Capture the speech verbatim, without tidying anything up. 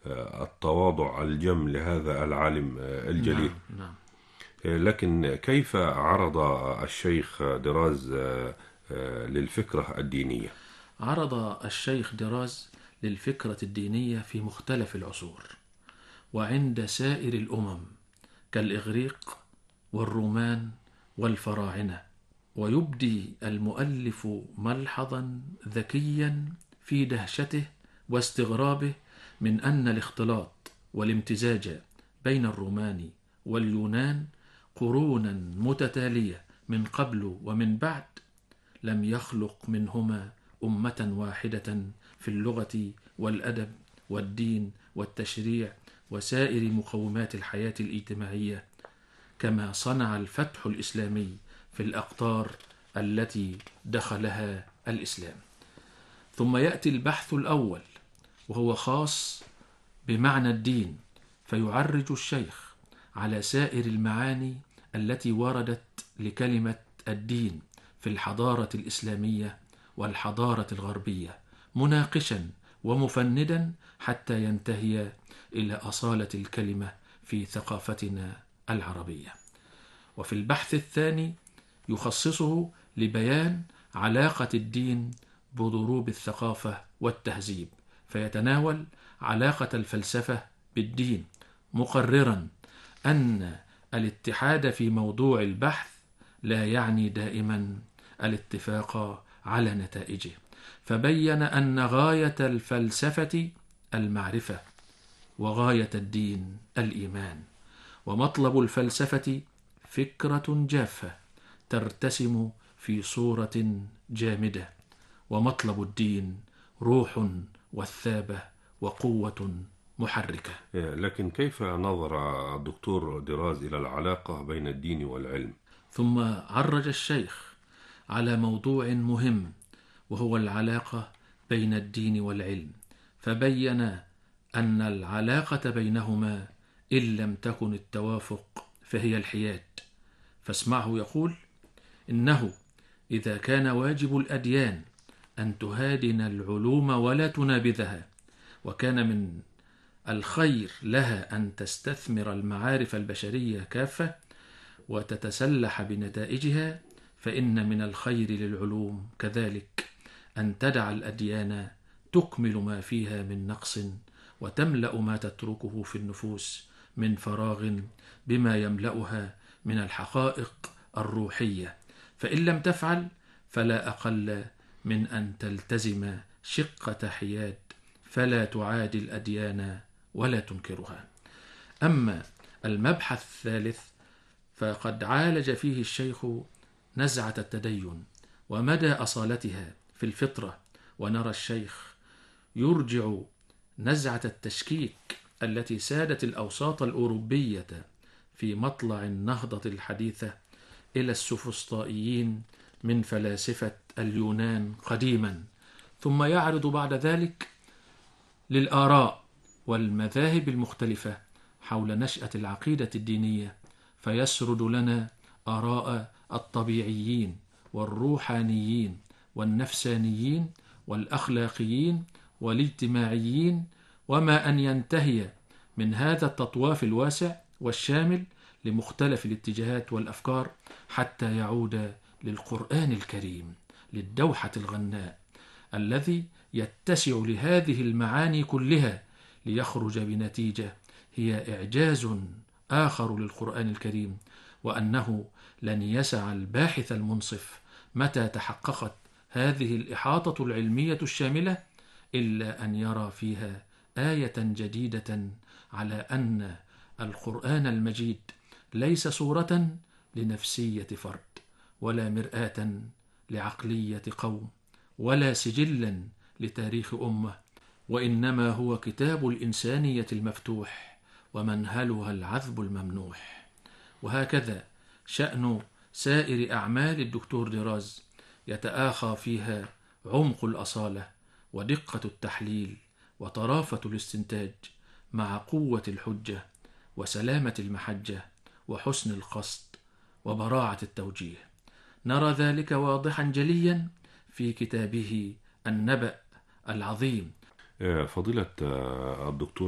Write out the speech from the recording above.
التواضع الجم لهذا العالم الجليل. نعم. نعم. لكن كيف عرض الشيخ دراز للفكرة الدينية؟ عرض الشيخ دراز للفكرة الدينية في مختلف العصور وعند سائر الأمم كالإغريق والرومان والفراعنة، ويبدي المؤلف ملحظا ذكيا في دهشته واستغرابه من أن الاختلاط والامتزاج بين الرومان واليونان قرونا متتالية من قبل ومن بعد لم يخلق منهما أمة واحدة في اللغة والأدب والدين والتشريع وسائر مقومات الحياة الاجتماعية، كما صنع الفتح الإسلامي في الأقطار التي دخلها الإسلام. ثم يأتي البحث الأول وهو خاص بمعنى الدين، فيعرج الشيخ على سائر المعاني التي وردت لكلمة الدين في الحضارة الإسلامية والحضارة الغربية، مناقشا ومفندا حتى ينتهي إلى أصالة الكلمة في ثقافتنا العربية. وفي البحث الثاني يخصصه لبيان علاقة الدين بضروب الثقافة والتهذيب، فيتناول علاقة الفلسفة بالدين، مقررا أن الاتحاد في موضوع البحث لا يعني دائما الاتفاق على نتائجه، فبين أن غاية الفلسفة المعرفة وغاية الدين الإيمان، ومطلب الفلسفة فكرة جافة ترتسم في صورة جامدة، ومطلب الدين روح وثابة وقوة محركة. لكن كيف نظر الدكتور دراز إلى العلاقة بين الدين والعلم؟ ثم عرج الشيخ على موضوع مهم وهو العلاقة بين الدين والعلم، فبين أن العلاقة بينهما إن لم تكن التوافق فهي الحياد. فاسمعه يقول: إنه إذا كان واجب الأديان أن تهادن العلوم ولا تنابذها، وكان من الخير لها أن تستثمر المعارف البشرية كافة وتتسلح بنتائجها، فإن من الخير للعلوم كذلك أن تدع الأديان تكمل ما فيها من نقص وتملأ ما تتركه في النفوس من فراغ بما يملأها من الحقائق الروحية، فإن لم تفعل فلا أقل من أن تلتزم شقة حياد فلا تعادي الأديان ولا تنكرها. أما المبحث الثالث فقد عالج فيه الشيخ نزعة التدين ومدى أصالتها في الفطرة، ونرى الشيخ يرجع نزعة التشكيك التي سادت الأوساط الأوروبية في مطلع النهضة الحديثة إلى السفسطائيين من فلاسفة اليونان قديما، ثم يعرض بعد ذلك للآراء والمذاهب المختلفة حول نشأة العقيدة الدينية، فيسرد لنا آراء الطبيعيين والروحانيين والنفسانيين والأخلاقيين والاجتماعيين، وما أن ينتهي من هذا التطواف الواسع والشامل لمختلف الاتجاهات والأفكار حتى يعود للقرآن الكريم، للدوحة الغناء الذي يتسع لهذه المعاني كلها ليخرج بنتيجة هي إعجاز آخر للقرآن الكريم، وأنه لن يسع الباحث المنصف متى تحققت هذه الإحاطة العلمية الشاملة إلا أن يرى فيها آية جديدة على أن القرآن المجيد ليس صورة لنفسية فرد ولا مرآة لعقلية قوم ولا سجلا لتاريخ أمة، وإنما هو كتاب الإنسانية المفتوح ومنهلها العذب الممنوح. وهكذا شأن سائر أعمال الدكتور دراز يتآخى فيها عمق الأصالة ودقة التحليل وطرافة الاستنتاج مع قوة الحجة وسلامة المحجة وحسن القصد وبراعة التوجيه. نرى ذلك واضحا جليا في كتابه النبأ العظيم. فضيلة الدكتور